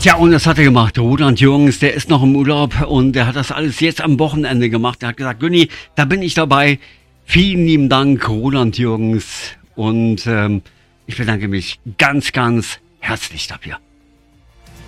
Tja, und das hat er gemacht. Roland Jürgens, der ist noch im Urlaub und der hat das alles jetzt am Wochenende gemacht. Er hat gesagt, Günni, da bin ich dabei. Vielen lieben Dank, Roland Jürgens. Und ich bedanke mich ganz, ganz herzlich dafür.